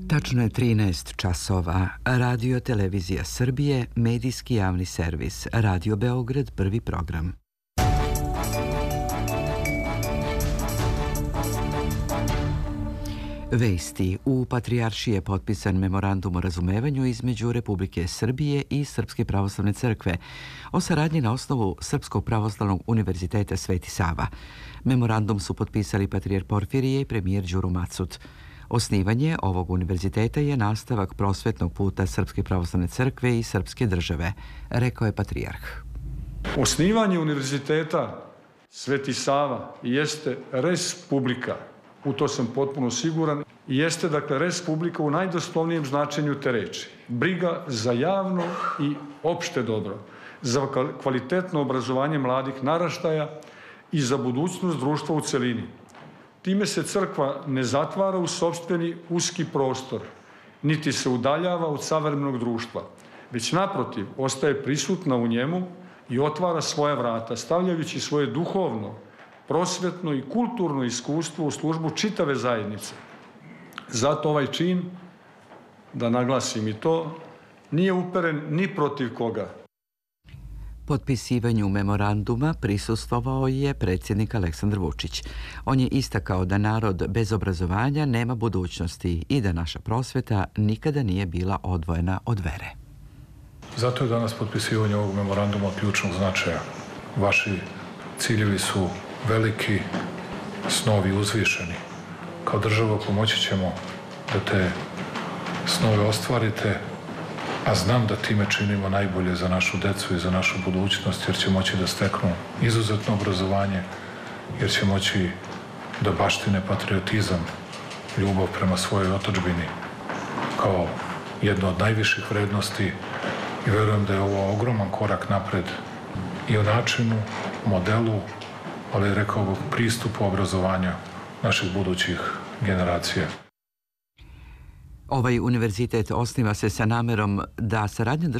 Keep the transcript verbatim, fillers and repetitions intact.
Tačno je trinaest časova. Radio Televizija Srbije, medijski javni servis. Radio Beograd, prvi program. Vesti. U Patrijaršiji je potpisan memorandum o razumevanju između Republike Srbije i Srpske pravoslavne crkve o saradnji na osnovu Srpskog pravoslavnog univerziteta Sveti Sava. Memorandum su potpisali patrijar Porfirije i premijer Đuro Macut. Osnivanje ovog univerziteta je nastavak prosvetnog puta Srpske pravoslavne crkve i srpske države, rekao je patrijarh. Osnivanje univerziteta Sveti Sava jeste res publica, u to sam potpuno siguran, jeste dakle res publica u najdoslovnijem značenju te reči. Briga za javno i opšte dobro, za kvalitetno obrazovanje mladih naraštaja i za budućnost društva u celini. Time se crkva ne zatvara u sopstveni uski prostor, niti se udaljava od savremenog društva, već naprotiv ostaje prisutna u njemu i otvara svoja vrata, stavljajući svoje duhovno, prosvetno i kulturno iskustvo u službu čitave zajednice. Zato ovaj čin, da naglasim i to, nije uperen ni protiv koga. Potpisivanju memoranduma prisustvovao je predsjednik Aleksandar Vučić. On je istakao da narod bez obrazovanja nema budućnosti i da naša prosveta nikada nije bila odvojena od vere. Zato je danas potpisivanje ovog memoranduma od ključnog značaja. Vaši ciljevi su veliki, snovi uzvišeni. Kao država pomoći ćemo da te snove ostvarite, a znam da time činimo najbolje za našu decu i za našu budućnost, jer će moći da steknu izuzetno obrazovanje, jer će moći da baštine patriotizam, ljubav prema svojoj otadžbini, kao jedno od najviših vrednosti, i verujem da je ovo ogroman korak napred i u načinu, modelu, ali rekao bih pristupu obrazovanja naših budućih generacija. Ovaj univerzitet osniva se sa namerom da saradnja